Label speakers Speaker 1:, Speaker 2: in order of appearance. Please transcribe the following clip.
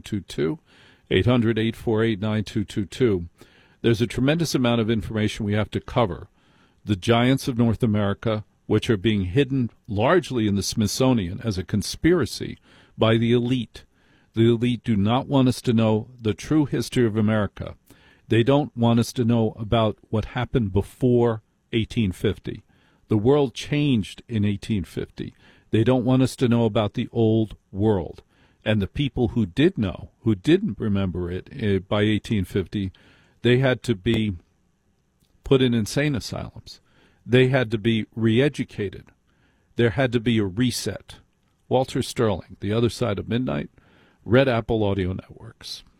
Speaker 1: 9222, 800-848-9222. There's a tremendous amount of information we have to cover. The giants of North America, which are being hidden largely in the Smithsonian as a conspiracy by the elite. The elite do not want us to know the true history of America. They don't want us to know about what happened before 1850. The world changed in 1850. They don't want us to know about the old world. And the people who did know, who didn't remember it by 1850, they had to be put in insane asylums. They had to be re-educated. There had to be a reset. Walter Sterling, The Other Side of Midnight, Red Apple Audio Networks.